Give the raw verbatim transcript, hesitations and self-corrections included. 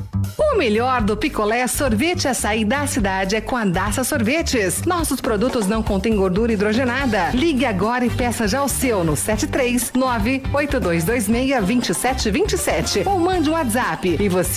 O melhor do picolé sorvete açaí da cidade é com a Daça Sorvetes. Nossos produtos não contêm gordura hidrogenada. Ligue agora e peça já o seu no sete três nove oito dois dois seis dois sete dois sete ou mande um WhatsApp e você